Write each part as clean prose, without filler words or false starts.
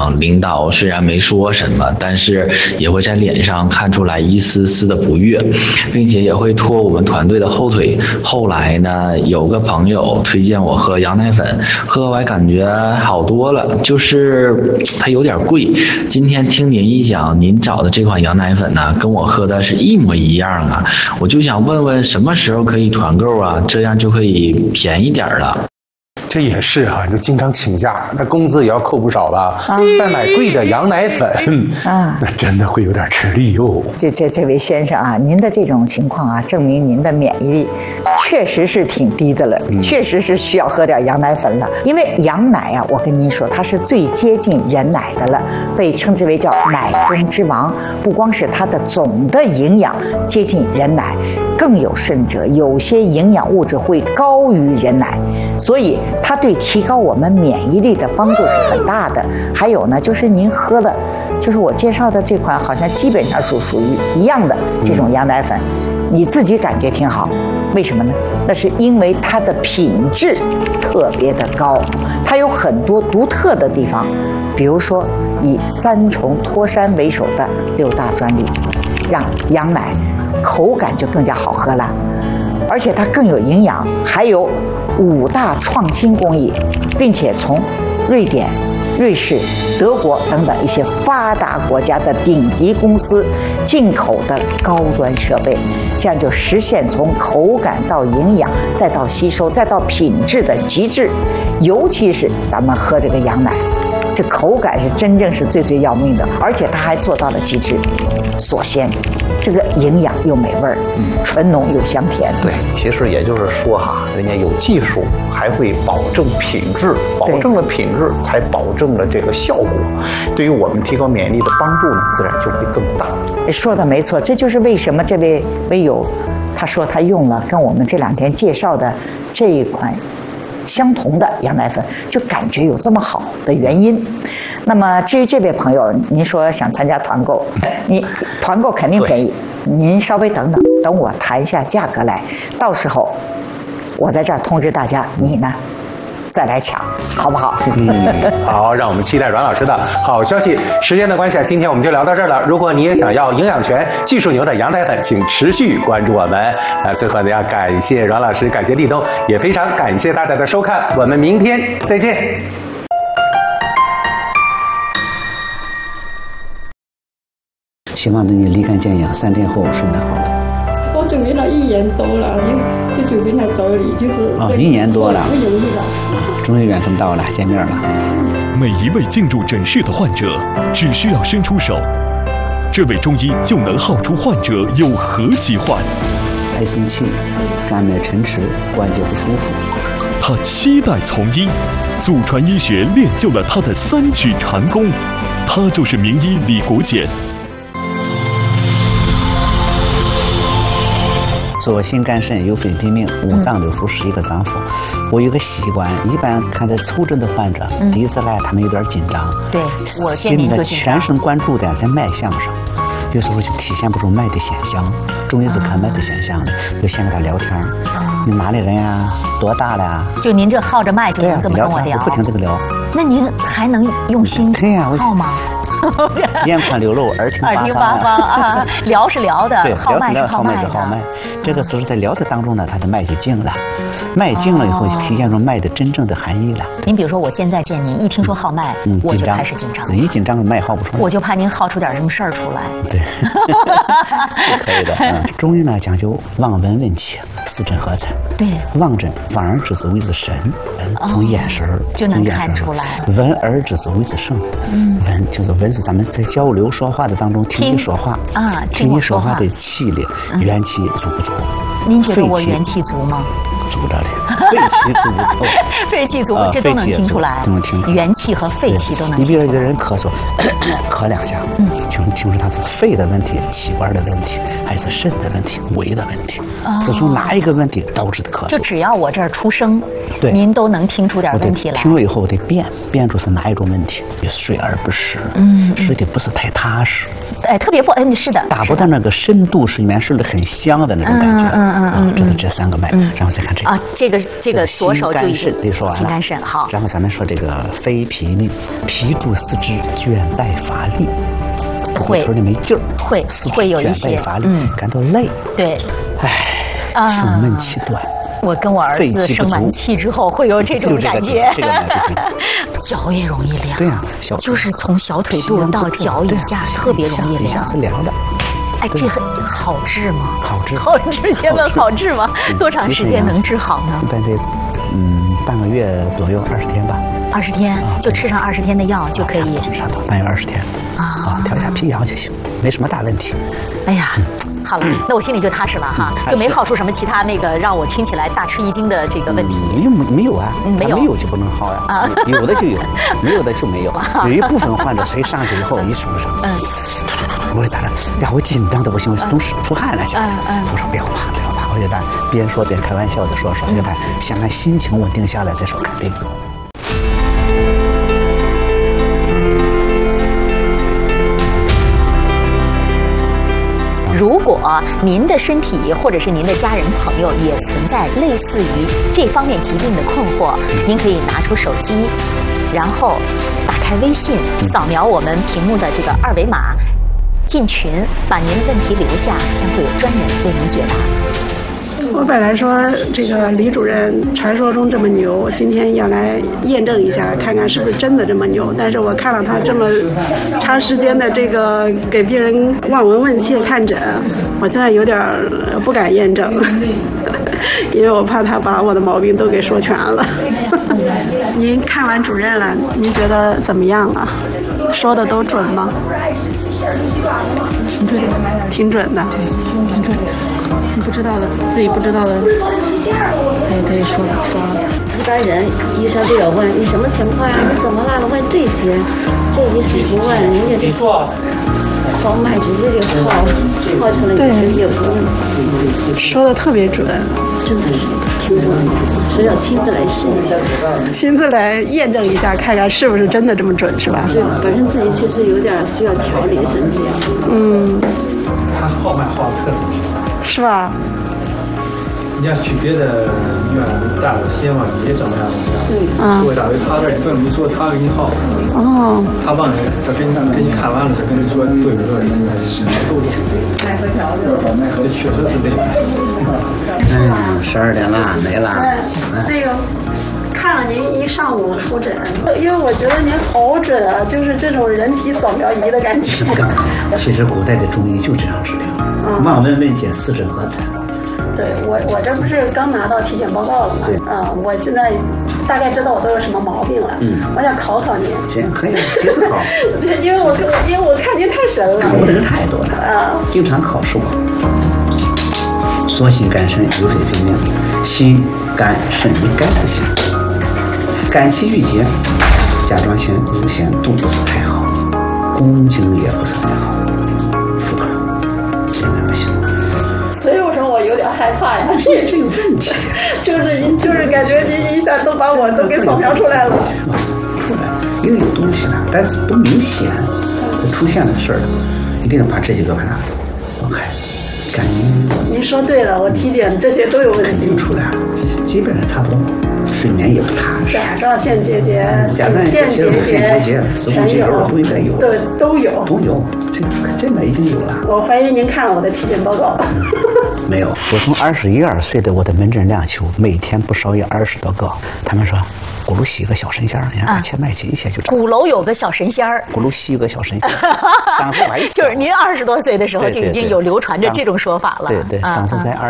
上，领导虽然没说什么，但是也会在脸上看出来一丝丝的不悦，并且也会拖我们团队的后腿。后来呢，有个朋友推荐我喝羊奶粉，喝完感觉好多了，就是它有点贵。今天听您一讲，您找的这款羊奶粉呢，跟我喝的是一模一样啊，我就想问问什么时候可以团购啊，这样就可以便宜点了。 这也是啊，你就经常请假，那工资也要扣不少了。再买贵的羊奶粉那真的会有点吃力哟。 这位先生啊，您的这种情况啊，证明您的免疫力确实是挺低的了，确实是需要喝点羊奶粉了。因为羊奶啊，我跟您说，它是最接近人奶的了，被称之为叫奶中之王。不光是它的总的营养接近人奶，更有甚者，有些营养物质会高于人奶，所以它对提高我们免疫力的帮助是很大的。还有呢，就是您喝的，就是我介绍的这款，好像基本上是属于一样的这种羊奶粉，你自己感觉挺好。为什么呢？那是因为它的品质特别的高，它有很多独特的地方，比如说以3重脱山为首的6大专利，让羊奶口感就更加好喝了，而且它更有营养，还有5大创新工艺，并且从瑞典、瑞士、德国等等一些发达国家的顶级公司进口的高端设备，这样就实现从口感到营养，再到吸收，再到品质的极致。尤其是咱们喝这个羊奶，这口感是真正是最要命的，而且它还做到了极致，锁鲜，这个营养又美味儿，醇浓又香甜。 对，其实也就是说哈，人家有技术，还会保证品质，保证了品质，才保证了这个效果。对于我们提高免疫力的帮助呢，自然就会更大。 说的没错，这就是为什么这位微友，他说他用了跟我们这2天介绍的这一款相同的羊奶粉，就感觉有这么好的原因。那么至于这位朋友，您说想参加团购，你团购肯定便宜，您稍微等等，等我谈一下价格来，到时候我在这儿通知大家，你呢再来抢，好不好？ 好，让我们期待阮老师的好消息。时间的关系啊，今天我们就聊到这儿了。如果你也想要营养全、技术牛的羊奶粉，请持续关注我们。最后呢，要感谢阮老师，感谢立冬，也非常感谢大家的收看。我们明天再见。 希望你立竿见影，3天后是蛮好的。 我准备了1年多了，就准备来找你，就是 1年多了，不容易了。终于缘分到了，见面了。 每一位进入诊室的患者，只需要伸出手，这位中医就能号出患者有何疾患。 爱生气、肝脉沉迟、关节不舒服。 他期待从医，祖传医学练就了他的3指禅功，他就是名医李国简。 做心肝肾有肺脾命，5脏六腑11个脏腑。我有个习惯，一般看待抽诊的患者，第一次来他们有点紧张， 对，我见您就全神贯注的在脉象上，有时候就体现不出脉的现象。中医是看脉的现象的，就先跟他聊天。你哪里人呀？多大了呀？ 就您这号着脉就能这么跟我聊？ 不停这个聊。 那您还能用心号吗？ 眼宽溜肉，耳听八方啊！聊是聊的， 对， 号脉是号脉。这个时候在聊的当中呢，他的脉就静了，脉静了以后，就体现出脉的真正的含义了。 您比如说，我现在见您，一听说号脉，我就开始紧张。 一紧张，脉号不出来。 我就怕您号出点什么事儿出来。 对，可以的。中医呢讲究望闻问切，4诊合参。 对， 望诊，望而知之谓之神，从眼神就能看出来； 闻而知之谓之圣，闻就是闻是咱们在交流说话的当中听你说话啊， 听你说话的气力、元气足不足？ 您觉得我元气足吗？ 足着的，肺气足不足？ 肺气足，这都能听出来， 都能听。 元气和肺气都能。 你比如一个人咳嗽，咳2下，就能听出他是肺的问题、气管的问题，还是肾的问题、胃的问题，是从哪一个问题导致的咳嗽？ 就只要我这儿出声， 对， 您都能听出点问题来。 听了以后我得辨出是哪一种问题，睡而不实，睡得不是太踏实， 特别不，是的， 达不到那个深度睡眠睡得很香的那种感觉，这3个脉，然后再看这个啊，这个左手就已经得说完了， 心肝肾好。 然后咱们说这个非脾命，脾主四肢，倦怠乏力， 会头里没劲儿， 会有一些倦怠乏力，感到累， 对， 胸闷气短。 我跟我儿子生完气之后会有这种感觉，脚也容易凉。 对呀， 就是从小腿肚到脚以下特别容易凉， 一下是凉的。 哎，这好治吗？ 好治， 先问好治吗？多长时间能治好呢？ 一般得半个月左右，20天吧。 20天就吃上20天的药就可以， 差不多半月20天调一下脾阳就行，没什么大问题。 哎呀，好了，那我心里就踏实了哈，就没耗出什么其他那个让我听起来大吃一惊的这个问题。 没有啊，没有就不能耗呀，有的就有，没有的就没有。有一部分患者随上去以后一说，我说咋了？呀，我紧张的不行，我都是出汗了。我说不要怕，我就咱边说边开玩笑的说，给他先让心情稳定下来再说看病。 如果您的身体或者是您的家人朋友也存在类似于这方面疾病的困惑，您可以拿出手机，然后打开微信，扫描我们屏幕的这个2维码，进群，把您的问题留下，将会有专人为您解答。 我本来说这个李主任传说中这么牛，今天要来验证一下，看看是不是真的这么牛。但是我看了他这么长时间的这个给病人望闻问切看诊，我现在有点不敢验证，因为我怕他把我的毛病都给说全了。您看完主任了，您觉得怎么样啊？说的都准吗？挺准的。 挺准的。你不知道的，自己不知道的，他也说了。 一般人医生都有问你什么情况呀？你怎么了？问这些，这医生不问，人家就号脉直接就号成了你身体有什么问题。 说的特别准， 真的是挺准的，所以要亲自来试一下， 亲自来验证一下，看看是不是真的这么准，是吧？ 对，本身自己确实有点需要调理身体。 他号脉号的特别准。 是吧？ 你要去别的医院大夫先往你怎么样？说一大堆，他这你不用说，他给你号。他帮你，他给你看完了，他跟你说对不对？这确实是这样。 12点了，没了。 那个。看了您一上午出诊，因为我觉得您好准啊，就是这种人体扫描仪的感觉。 其实古代的中医就这样治疗，望闻问切，四诊合参。 对我这不是刚拿到体检报告了吗？我现在大概知道我都有什么毛病了。我想考考您。 行，可以，随时考。 因为我看您太神了。 考的人太多了经常考试我。左心肝肾，右肺肺命，心肝肾以肝不行。肝气郁结，甲状腺、乳腺都不是太好，宫颈也不是太好，妇科现在不行。 所以我说我有点害怕呀。 这有问题。 就是感觉您一下都把我都给扫描出来了。 出来，因为有东西了，但是不明显，出现的事儿，一定要把这几个把它放开。肝阴。 您说对了，我体检这些都有问题。 肯定出来了，基本上差不多。睡眠也不踏实， 甲状腺结节、 甲状腺结节、子宫肌瘤都应该有， 对，都有， 这边已经有了。 我怀疑您看了我的体检报告。 没有，我从21、22岁的我的门诊量球，每天不少于20多个。他们说，鼓楼西个小神仙儿，你看前脉一切就。 鼓楼有个小神仙儿。 鼓楼西有个小神仙儿。当时就是您20多岁的时候就已经有流传着这种说法了。 对，当时才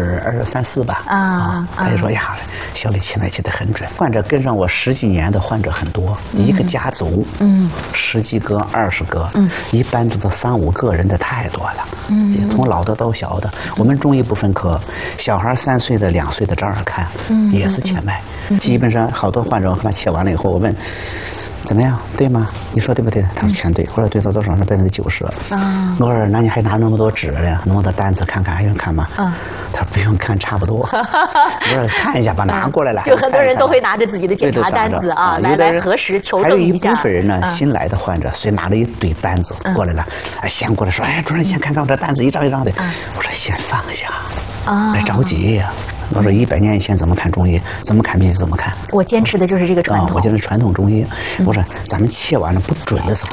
23、24吧。他就说呀，小李前脉切的很准。患者跟上我10几年的患者很多，一个家族，10几个、20个，一般都3、5个人的太多了。从老的到小的，我们中医不分科，小孩3岁的、2岁的照样看，也是前脉。基本上好多患者他切完了以后，我问怎么样，对吗？你说对不对？他说全对，或者对到多少是90%。我说那你还拿那么多纸呢？弄到单子看看，还用看吗？他说不用看，差不多。我说看一下吧，拿过来了。 就很多人都会拿着自己的检查单子啊，来核实求证一下。 还有一部分人呢，新来的患者，所以拿了一堆单子过来了，先过来说，哎，主任先看看我这单子一张一张的。我说先放下，别着急呀。 我说100年以前怎么看中医，怎么看病就怎么看。 我坚持的就是这个传统。 我坚持传统中医。我说咱们切完了不准的时候